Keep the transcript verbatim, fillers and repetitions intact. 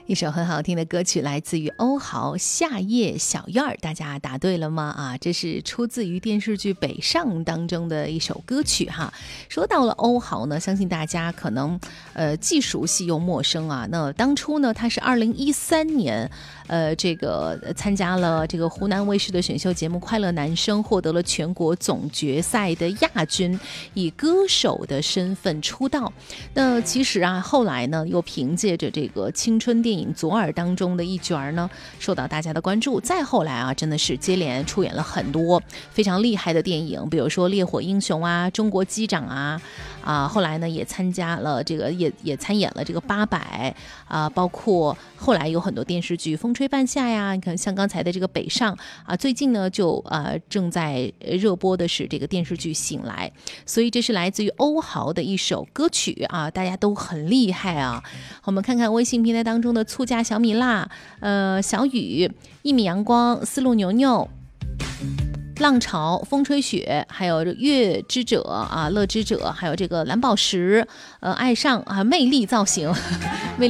一首很好听的歌曲来自于欧豪《夏夜小院儿》，大家答对了吗？啊，这是出自于电视剧《北上》当中的一首歌曲哈。说到了欧豪呢，相信大家可能呃既熟悉又陌生啊。那当初呢，他是二零一三年呃这个参加了这个湖南卫视的选秀节目《快乐男声》，获得了全国总决赛的亚军，以歌手的身份出道。那其实啊，后来呢，又凭借着这个青春电影《左耳》当中的一角呢，受到大家的关注。再后来啊，真的是接连出演了很多非常厉害的电影，比如说《烈火英雄》啊，《中国机长》啊，啊，后来呢也参加了这个，也也参演了这个八百啊，包括后来有很多电视剧《风吹半夏》呀，你看像刚才的这个《北上》啊，最近呢就呃正在热播的是这个电视剧《醒来》，所以这是来自于欧豪的一首歌曲啊，大家都很厉害啊。我们看看微信平台当中的醋价小米辣、呃小雨、一米阳光、丝路牛牛、浪潮、风吹雪，还有月之者啊、乐之者，还有这个蓝宝石、呃爱上啊、魅力造型。魅